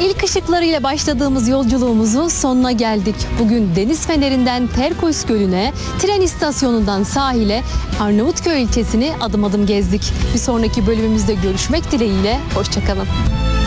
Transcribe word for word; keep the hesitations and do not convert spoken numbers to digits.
İlk ışıklarıyla başladığımız yolculuğumuzun sonuna geldik. Bugün Deniz Feneri'nden Terkos Gölü'ne, tren istasyonundan sahile, Arnavutköy ilçesini adım adım gezdik. Bir sonraki bölümümüzde görüşmek dileğiyle, hoşça kalın.